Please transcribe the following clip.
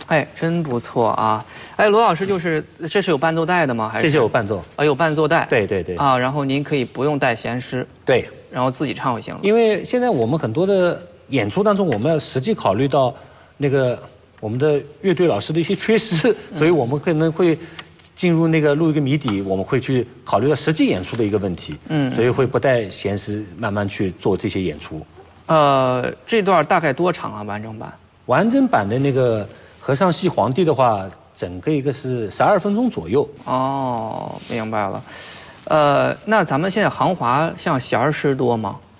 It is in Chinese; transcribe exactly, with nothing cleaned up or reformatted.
哎，真不错啊！哎，罗老师，就是这是有伴奏带的吗？还是这就有伴奏啊？有伴奏带。 对对对。 啊，然后您可以不用带弦师。 对。 然后自己唱就行了。 因为现在我们很多的演出当中，我们要实际考虑到那个我们的乐队老师的一些缺失，所以我们可能会进入那个录一个谜底，我们会去考虑到实际演出的一个问题。嗯。所以会不带弦师慢慢去做这些演出。 呃，这段大概多长啊？完整版？完整版的那个。和尚戏皇帝的话，整个一个是十二分钟左右。 哦，明白了。呃，那咱们现在行华像弦儿师多吗？